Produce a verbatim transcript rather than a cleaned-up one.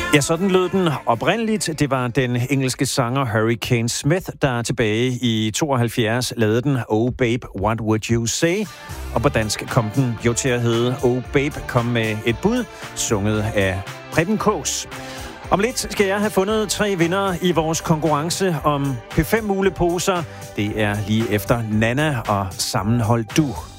Ja, sådan lød den oprindeligt. Det var den engelske sanger Hurricane Smith, der tilbage i tooghalvfjerds lavede den Oh Babe, What Would You Say? Og på dansk kom den jo til at hedde Oh Babe, kom med et bud, sunget af Preben Kaas. Om lidt skal jeg have fundet tre vindere i vores konkurrence om P fem muleposer. Det er lige efter Nana og Sammenhold Du.